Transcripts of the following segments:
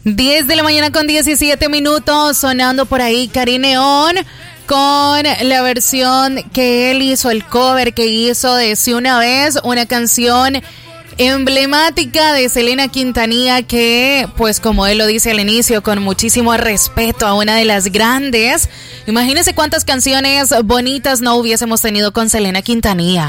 10 de la mañana con 17 minutos, sonando por ahí Karim León con la versión que él hizo, el cover que hizo de Si Una Vez, una canción emblemática de Selena Quintanilla que, pues como él lo dice al inicio, con muchísimo respeto a una de las grandes. Imagínense cuántas canciones bonitas no hubiésemos tenido con Selena Quintanilla.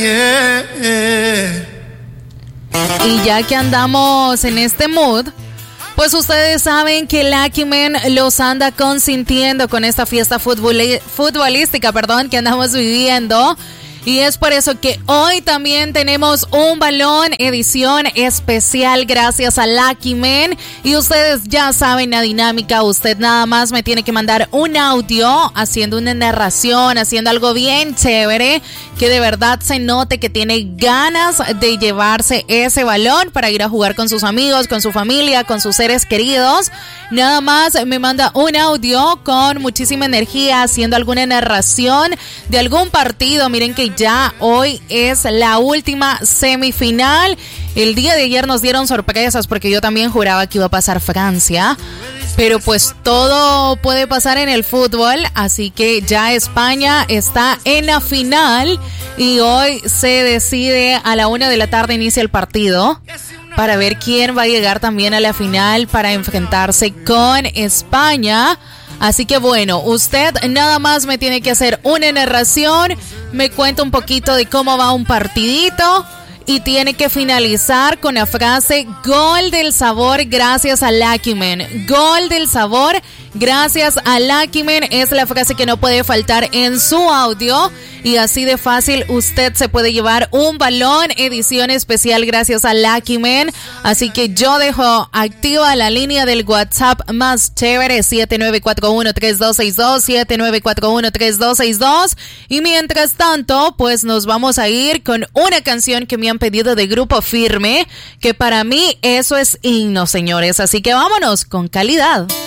Y ya que andamos en este mood, pues ustedes saben que Lucky Man los anda consintiendo con esta fiesta futbolística, que andamos viviendo. Y es por eso que hoy también tenemos un balón edición especial gracias a Lucky Man. Y ustedes ya saben la dinámica, usted nada más me tiene que mandar un audio haciendo una narración, haciendo algo bien chévere, que de verdad se note que tiene ganas de llevarse ese balón para ir a jugar con sus amigos, con su familia, con sus seres queridos. Nada más me manda un audio con muchísima energía haciendo alguna narración de algún partido. Miren que ya hoy es la última semifinal. El día de ayer nos dieron sorpresas porque yo también juraba que iba a pasar Francia, pero pues todo puede pasar en el fútbol, así que ya España está en la final y hoy se decide a la 1 de la tarde inicia el partido para ver quién va a llegar también a la final para enfrentarse con España. Así que bueno, usted nada más me tiene que hacer una narración, me cuenta un poquito de cómo va un partidito y tiene que finalizar con la frase gol del sabor gracias a Lucky Man. Gol del sabor gracias a Lucky Man es la frase que no puede faltar en su audio. Y así de fácil usted se puede llevar un balón edición especial gracias a Lucky Man. Así que yo dejo activa la línea del WhatsApp más chévere 7941-3262, 7941-3262. Y mientras tanto, pues nos vamos a ir con una canción que me han pedido de Grupo Firme, que para mí eso es himno, señores. Así que vámonos con calidad.